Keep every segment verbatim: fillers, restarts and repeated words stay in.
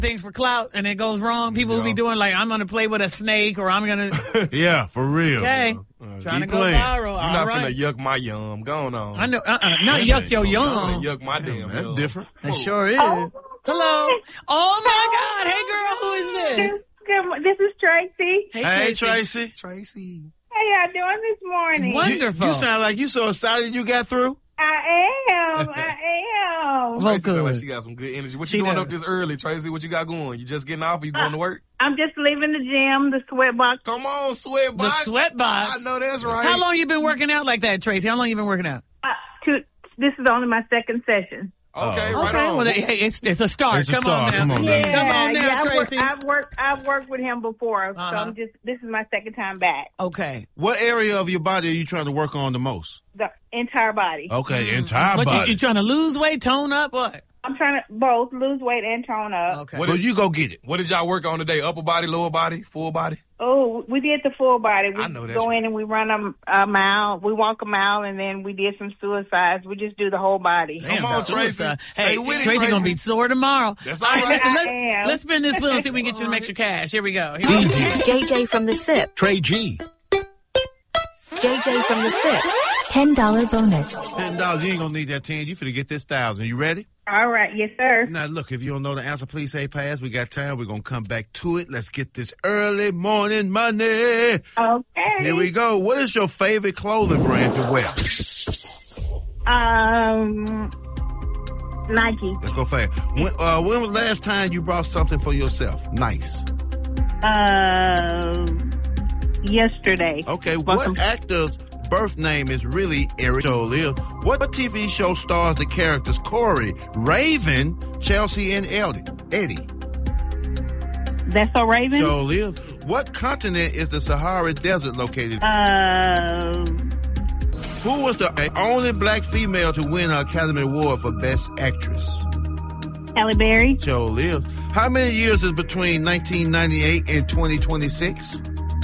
things for clout and it goes wrong. People will be doing like, I'm going to play with a snake or I'm going to. Yeah, for real. Okay. Uh, Trying to go playing. viral. You're All not right. finna yuck my yum. Go on. I know. Uh-uh. Not yuck your yum. Yuck my damn That's yum. different. It sure is. Oh. Hello. Oh, my God. Hey, girl. Who is this? Good, mo- this is Tracy. Hey, Hey, Tracy. Tracy. Tracy. How y'all doing this morning? What? You, Wonderful. you sound like you so excited you got through. I am. I am. Well, Tracy sound like good. she got some good energy. What She you doing does. up this early, Tracy? What you got going? You just getting off or you going to work? I'm just leaving the gym, the sweat box. Come on, sweat The box. sweat box. I know that's right. How long you been working out like that, Tracy? How long you been working out? Uh, to, this is only my second session. Okay, Oh. right Okay. on. Well, hey, it's, it's a start. It's a Come start. on now. Come on now. Yeah, Come on now, yeah, I've worked, Tracy. I've worked. I've worked with him before, Uh-huh. so I'm just. This is my second time back. Okay. What area of your body are you trying to work on the most? The entire body. Okay, entire What, you, body. you trying to lose weight, tone up, what? I'm trying to both lose weight and tone up. Okay. What Well, did, you go get it. what did y'all work on today? Upper body, lower body, full body? Oh, we did the full body. We I know that's go right. in and we run a, a mile. We walk a mile, and then we did some suicides. We just do the whole body. Damn, Come on, that's Tracy. suicide. Stay Hey, with it, Tracy Tracy. gonna be sore tomorrow. That's all All right, right. listen, I let, am. let's spin this wheel and see if we can get you some extra cash. Here we go. Here D we go. J, J J from the S I P. Trey G, J J from the S I P. ten dollars bonus. Ten dollars. You ain't gonna need that ten. You finna get this thousand. You ready? All right, yes, sir. Now, look, if you don't know the answer, please say pass. We got time. We're going to come back to it. Let's get this early morning money. Okay. Here we go. What is your favorite clothing brand to wear? Um, Nike. Let's go fast. When, uh, when was the last time you brought something for yourself? Nice. Uh, yesterday. Okay, Welcome. what actor's birth name is really Eric Jolie? What T V show stars the characters Corey, Raven, Chelsea, and Eddie? Eddie. That's so Raven. Jolie. What continent is the Sahara Desert located? Uh, Who was the only black female to win an Academy Award for Best Actress? Halle Berry. Jolie. How many years is between nineteen ninety-eight and twenty twenty-six?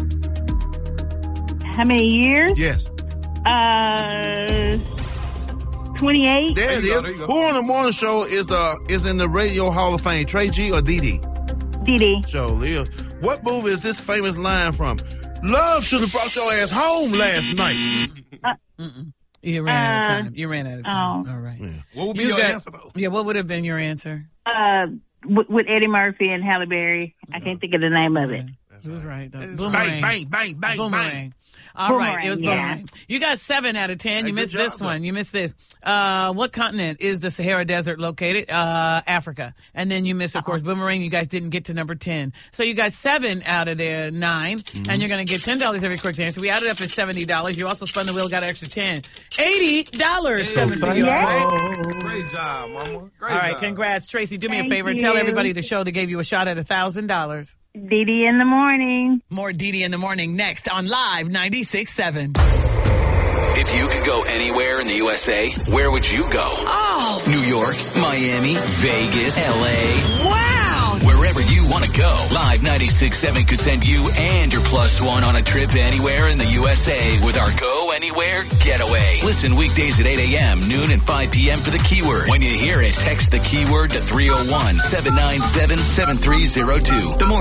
How many years? Yes. Uh, twenty-eight. There it There you go, is. there you go. Who on the morning show is uh is in the Radio Hall of Fame? Trey G or Dee Dee? Dee Dee. Jolie. What movie is this famous line from? Love should have brought your ass home last night. You ran out of Uh, time. You ran out of time. oh. All right. What would be You your got- answer, though? Yeah, what would have been your answer? Uh, with, with Eddie Murphy and Halle Berry. I can't think of the name of it. He was right. though. Bang, Boomerang. bang, bang, bang, Boomerang. bang. All right, it was Boomerang, boomerang. You got seven out of ten. Hey, You good missed job, this though. one. You missed this. Uh, what continent is the Sahara Desert located? Uh, Africa. And then you missed, of course, boomerang. You guys didn't get to number ten. So you got seven out of the nine, Mm-hmm. and you're going to get ten dollars every quick answer. We added up at seventy dollars. You also spun the wheel, got an extra ten. eighty dollars coming for you. All right? Great job, mama. Great All right, job. congrats. Tracy, do me a Thank favor. Tell you. everybody the show that gave you a shot at one thousand dollars. Dee Dee in the morning. More Dee Dee in the morning next on Live ninety-six point seven. If you could go anywhere in the U S A, where would you go? Oh, New York, Miami, Vegas, L A. wow. Wherever you want to go, Live ninety-six point seven could send you and your plus one on a trip anywhere in the U S A with our Go Anywhere Getaway. Listen weekdays at eight a.m., noon, and five p.m. for the keyword. When you hear it, text the keyword to three oh one, seven nine seven, seven three oh two. The more